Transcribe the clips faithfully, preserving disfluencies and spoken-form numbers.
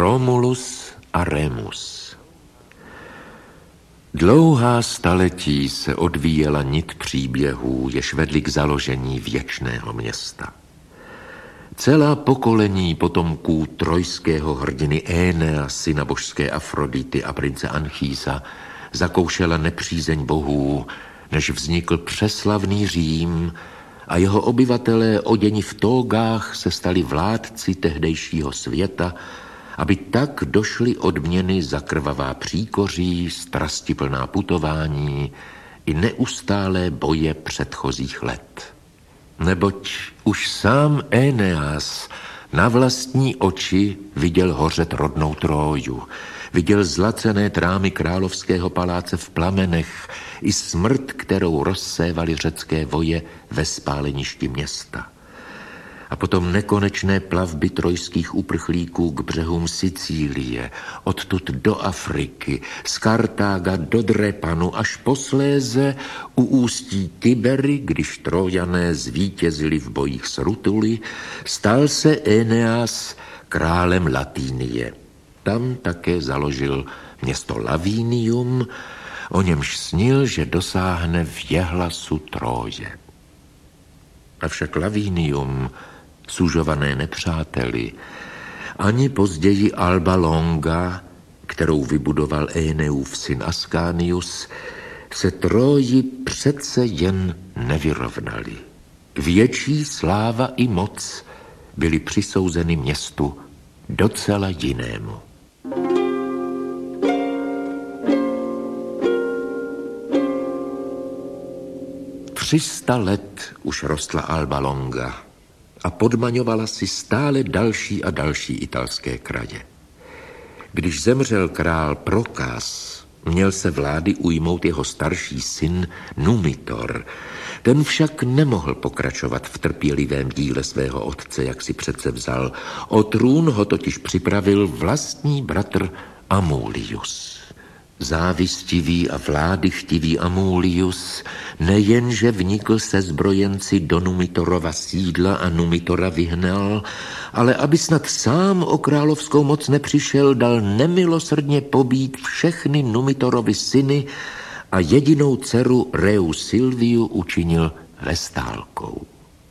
Romulus a Remus. Dlouhá staletí se odvíjela nit příběhů, jež vedly k založení věčného města. Celá pokolení potomků trojského hrdiny Énea, syna božské Afrodity a prince Anchísa, zakoušela nepřízeň bohů, než vznikl přeslavný Řím a jeho obyvatelé oděni v tógách se stali vládci tehdejšího světa, aby tak došly odměny za krvavá příkoří, strastiplná putování i neustálé boje předchozích let. Neboť už sám Éneas na vlastní oči viděl hořet rodnou Tróju, viděl zlacené trámy královského paláce v plamenech i smrt, kterou rozsévaly řecké voje ve spáleništi města. A potom nekonečné plavby trojských uprchlíků k břehům Sicílie, odtud do Afriky, z Kartága do Drepanu, až posléze u ústí Tibery, když Trojané zvítězili v bojích s Rutuli, stal se Éneas králem Latínie. Tam také založil město Lavinium, o němž snil, že dosáhne věhlasu Tróje. Avšak Lavinium, sužované nepřáteli, ani později Alba Longa, kterou vybudoval Éneův syn Ascanius, se Tróji přece jen nevyrovnali. Větší sláva i moc byly přisouzeny městu docela jinému. Tři sta let už rostla Alba Longa a podmaňovala si stále další a další italské kraje. Když zemřel král Prokas, měl se vlády ujmout jeho starší syn Numitor. Ten však nemohl pokračovat v trpělivém díle svého otce, jak si přece vzal. O trůn ho totiž připravil vlastní bratr Amulius. Závistivý a vládychtivý Amulius nejenže vnikl se zbrojenci do Numitorova sídla a Numitora vyhnal, ale aby snad sám o královskou moc nepřišel, dal nemilosrdně pobít všechny Numitorovi syny a jedinou dceru Reu Silviu učinil vestálkou.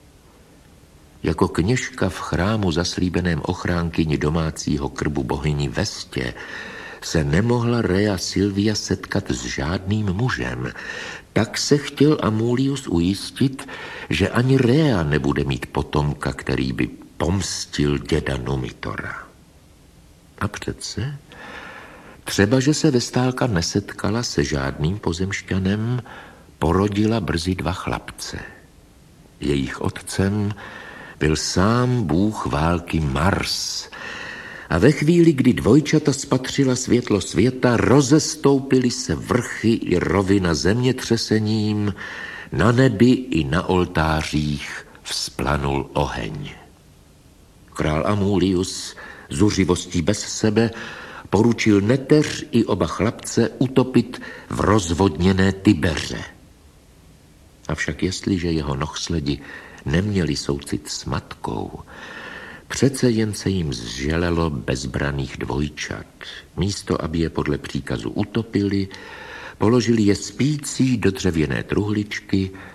Jako kněžka v chrámu zaslíbeném ochránkyni domácího krbu bohyni Vestě se nemohla Rea Silvia setkat s žádným mužem, tak se chtěl Amulius ujistit, že ani Rea nebude mít potomka, který by pomstil děda Numitora. A přece, třeba že se vestálka nesetkala se žádným pozemšťanem, porodila brzy dva chlapce. Jejich otcem byl sám bůh války Mars, a ve chvíli, kdy dvojčata spatřila světlo světa, rozestoupily se vrchy i rovina zemětřesením, na nebi i na oltářích vzplanul oheň. Král Amulius, zuřivostí bez sebe, poručil neteř i oba chlapce utopit v rozvodněné Tibeře. Avšak jestliže jeho nohsledi neměli soucit s matkou, přece jen se jim zželelo bezbraných dvojčat. Místo, aby je podle příkazu utopili, položili je spící do dřevěné truhličky